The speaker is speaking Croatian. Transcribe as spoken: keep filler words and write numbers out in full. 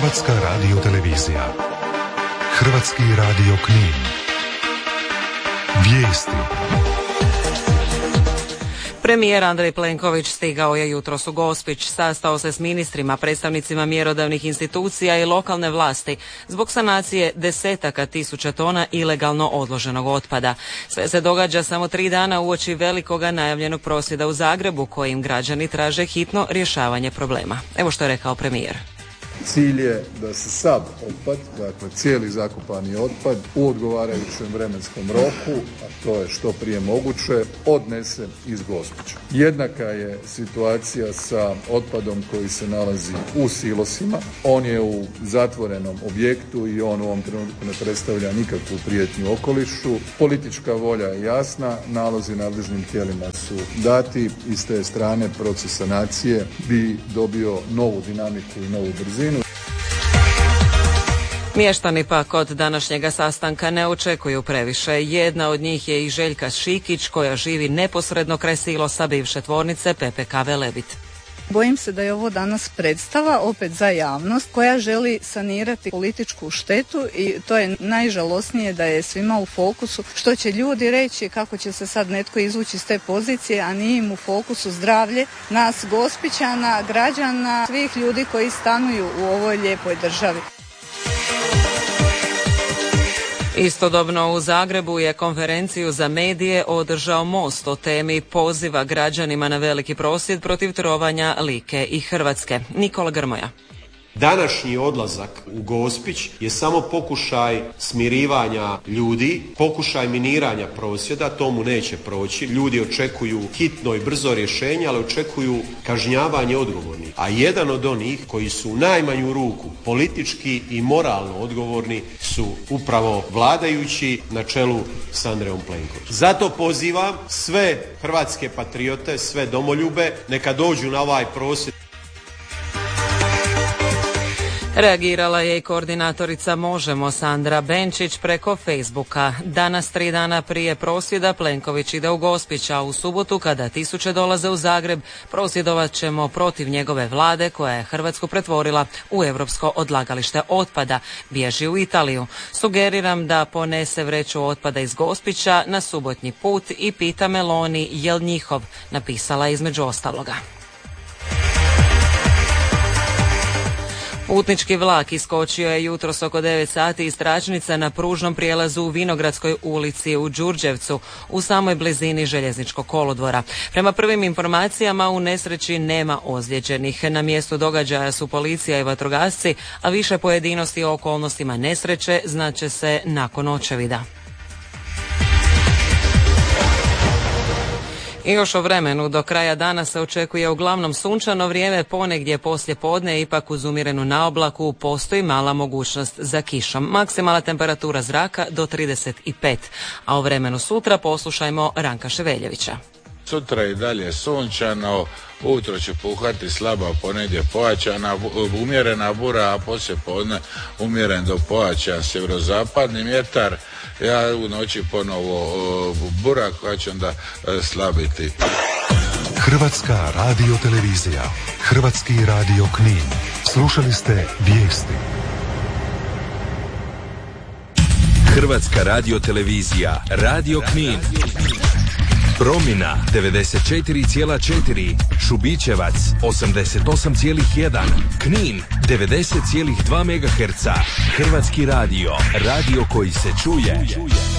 Hrvatska radiotelevizija. Hrvatski radio Knin. Vijesti. Premijer Andrej Plenković stigao je jutros u Gospić, sastao se s ministrima, predstavnicima mjerodavnih institucija i lokalne vlasti zbog sanacije desetaka tisuća tona ilegalno odloženog otpada. Sve se događa samo tri dana uoči velikoga najavljenog prosvjeda u Zagrebu kojim građani traže hitno rješavanje problema. Evo što je rekao premijer. Cilj je da se sav otpad, dakle cijeli zakopani otpad u odgovarajućem vremenskom roku, a to je što prije moguće, odnese iz Gospića. Jednaka je situacija sa otpadom koji se nalazi u silosima. On je u zatvorenom objektu i on u ovom trenutku ne predstavlja nikakvu prijetnju okolišu. Politička volja je jasna, nalozi nadležnim tijelima su dati i s te strane proces sanacije bi dobio novu dinamiku i novu brzinu. Mještani pak od današnjega sastanka ne očekuju previše. Jedna od njih je i Željka Šikić koja živi neposredno kraj silosa bivše tvornice P P K Velebit. Bojim se da je ovo danas predstava opet za javnost koja želi sanirati političku štetu i to je najžalosnije da je svima u fokusu što će ljudi reći, kako će se sad netko izvući iz te pozicije, a nije im u fokusu zdravlje nas Gospićana, građana, svih ljudi koji stanuju u ovoj lijepoj državi. Istodobno u Zagrebu je konferenciju za medije održao Most o temi poziva građanima na veliki prosvjed protiv trovanja Like i Hrvatske. Nikola Grmoja. Današnji odlazak u Gospić je samo pokušaj smirivanja ljudi, pokušaj miniranja prosvjeda, tomu neće proći. Ljudi očekuju hitno i brzo rješenje, ali očekuju kažnjavanje odgovornih. A jedan od onih koji su u najmanju ruku politički i moralno odgovorni su upravo vladajući na čelu s Andrejom Plenkovićem. Zato pozivam sve hrvatske patriote, sve domoljube, neka dođu na ovaj prosvjed. Reagirala je i koordinatorica Možemo Sandra Benčić preko Facebooka. Danas, tri dana prije prosvjeda, Plenković ide u Gospić, a u subotu kada tisuće dolaze u Zagreb, prosvjedovat ćemo protiv njegove vlade koja je Hrvatsku pretvorila u europsko odlagalište otpada. Bježi u Italiju. Sugeriram da ponese vreću otpada iz Gospića na subotnji put i pita Meloni jel njihov, napisala između ostaloga. Putnički vlak iskočio je jutros oko devet sati iz tračnica na pružnom prijelazu u Vinogradskoj ulici u Đurđevcu, u samoj blizini željezničkog kolodvora. Prema prvim informacijama u nesreći nema ozlijeđenih. Na mjestu događaja su policija i vatrogasci, a više pojedinosti o okolnostima nesreće znaće se nakon očevida. I još o vremenu. Do kraja dana se očekuje uglavnom sunčano vrijeme, ponegdje poslije podne ipak uz umjerenu naoblaku postoji mala mogućnost za kišom. Maksimalna temperatura zraka do trideset pet. A o vremenu sutra poslušajmo Ranka Ševeljevića. Sutra i dalje sunčano, ujutro će puhati slaba, ponegdje pojačana, umjerena bura, a poslije podne umjeren do pojačan sjeverozapadni vjetar. Ja u noći ponovo bura koja će onda slabiti. Hrvatska radiotelevizija, Hrvatski radio Knin. Slušali ste vijesti. Hrvatska radiotelevizija, Radio Knin. Promina devedeset četiri zarez četiri, Šubićevac osamdeset osam zarez jedan, Knin devedeset zarez dva megaherca. Hrvatski radio, radio koji se čuje.